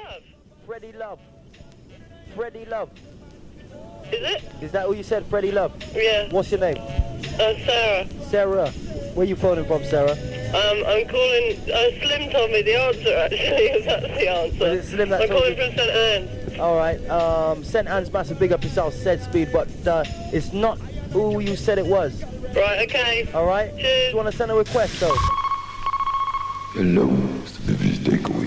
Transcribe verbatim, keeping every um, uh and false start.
Love. Freddie Love. Freddie Love. Is it? Is that who you said, Freddie Love? Yeah. What's your name? Uh, Sarah. Sarah. Where you phoning from, Sarah? Um, I'm calling, uh, Slim told me the answer actually, if that's the answer. Was it Slim that I'm told calling you? from Saint Anne's. Alright, um, Saint Anne's massive big up yourself, said Speed, but uh, it's not who you said it was. Right, okay. Alright? Cheers. You want to send a request though? Hello, Mister Baby's Takeaway.